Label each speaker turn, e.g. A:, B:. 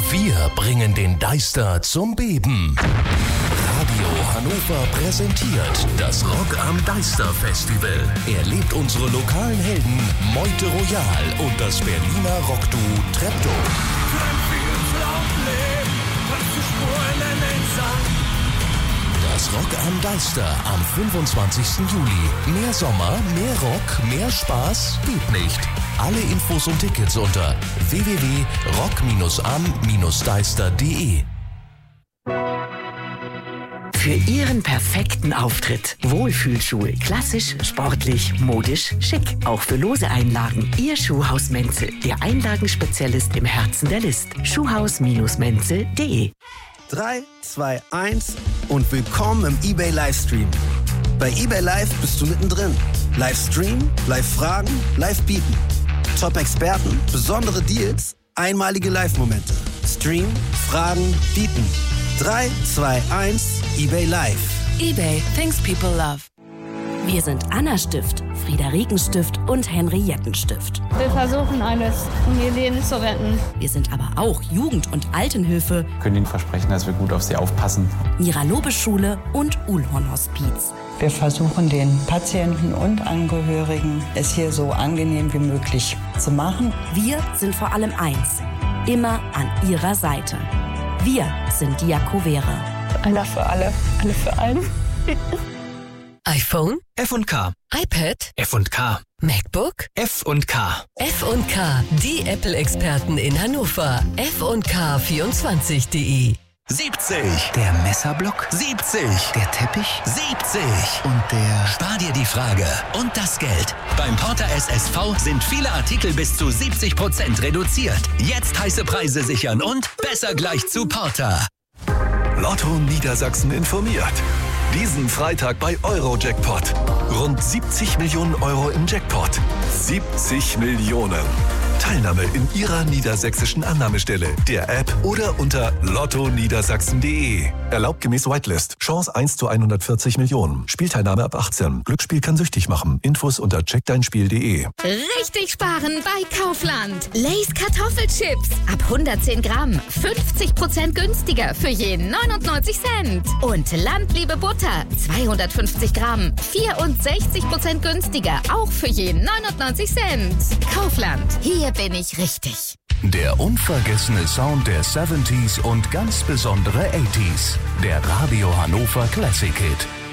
A: Wir bringen den Deister zum Beben. Radio Hannover präsentiert das Rock am Deister Festival. Erlebt unsere lokalen Helden Meute Royal und das Berliner Rockduo Treptow. Das Rock am Deister am 25. Juli. Mehr Sommer, mehr Rock, mehr Spaß geht nicht. Alle Infos und Tickets unter www.rock-am-deister.de.
B: Für Ihren perfekten Auftritt. Wohlfühlschuhe. Klassisch, sportlich, modisch, schick. Auch für lose Einlagen. Ihr Schuhhaus Menzel. Der Einlagenspezialist im Herzen der List. Schuhhaus-menzel.de.
C: 3, 2, 1 und willkommen im eBay Livestream. Bei eBay Live bist du mittendrin. Livestream, Live-Fragen, Live-Bieten. Top-Experten, besondere Deals, einmalige Live-Momente. Stream, Fragen, Bieten. 3, 2, 1, eBay Live.
D: eBay, things people love.
E: Wir sind Anna Stift, Friederike Stift und Henrietten Stift.
F: Wir versuchen alles, um ihr Leben zu retten.
E: Wir sind aber auch Jugend- und Altenhilfe,
G: Wir können Ihnen versprechen, dass wir gut auf Sie aufpassen.
E: Mira-Lobe-Schule und Uhlhorn-Hospiz.
H: Wir versuchen den Patienten und Angehörigen es hier so angenehm wie möglich zu machen.
E: Wir sind vor allem eins, immer an Ihrer Seite. Wir sind Diakovere.
F: Einer für alle, alle für einen.
I: iPhone,
J: F&K,
I: iPad,
J: F&K,
I: MacBook,
J: F&K.
I: F&K, die Apple-Experten in Hannover. F&K24.de.
J: 70. Der Messerblock. 70. Der Teppich. 70. Und der... Spar dir die Frage und das Geld. Beim Porter SSV sind viele Artikel bis zu 70% reduziert. Jetzt heiße Preise sichern und besser gleich zu Porter.
K: Lotto Niedersachsen informiert. Diesen Freitag bei Eurojackpot. Rund 70 Millionen Euro im Jackpot. 70 Millionen. Teilnahme in Ihrer niedersächsischen Annahmestelle, der App oder unter lottoniedersachsen.de. Erlaubt gemäß Whitelist. Chance 1 zu 140 Millionen. Spielteilnahme ab 18. Glücksspiel kann süchtig machen. Infos unter checkdeinspiel.de.
L: Richtig sparen bei Kaufland. Lay's Kartoffelchips. Ab 110 Gramm. 50% günstiger für jeden 99 Cent. Und Landliebe Butter. 250 Gramm. 64% günstiger. Auch für jeden 99 Cent. Kaufland. Hier bin ich richtig.
A: Der unvergessene Sound der 70s und ganz besondere 80s. Der Radio Hannover Classic Hit.